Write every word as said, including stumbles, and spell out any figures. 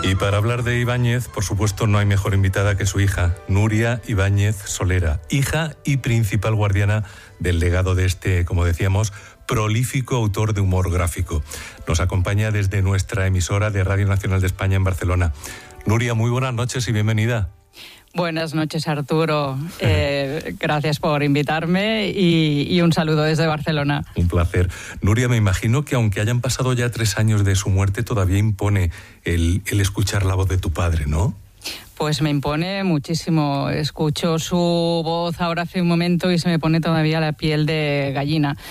Y para hablar de Ibáñez, por supuesto, no hay mejor invitada que su hija, Nuria Ibáñez Solera, hija y principal guardiana del legado de este, como decíamos, prolífico autor de humor gráfico. Nos acompaña desde nuestra emisora de Radio Nacional de España en Barcelona. Nuria, muy buenas noches y bienvenida. Buenas noches, Arturo. Eh, gracias por invitarme y, y un saludo desde Barcelona. Un placer. Nuria, me imagino que aunque hayan pasado ya tres años de su muerte, todavía impone el, el escuchar la voz de tu padre, ¿no? Pues me impone muchísimo. Escucho su voz ahora hace un momento y se me pone todavía la piel de gallina.